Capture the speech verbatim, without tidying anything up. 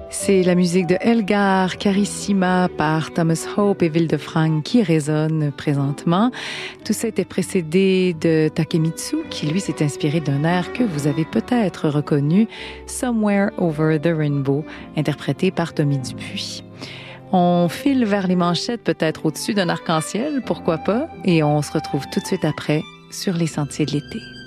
C'est la musique de Elgar Carissima par Thomas Hope et Wildefrank qui résonne présentement. Tout ça était précédé de Takemitsu qui, lui, s'est inspiré d'un air que vous avez peut-être reconnu, Somewhere Over the Rainbow, interprété par Tommy Dupuis. On file vers les manchettes, peut-être au-dessus d'un arc-en-ciel, pourquoi pas, et on se retrouve tout de suite après sur les sentiers de l'été.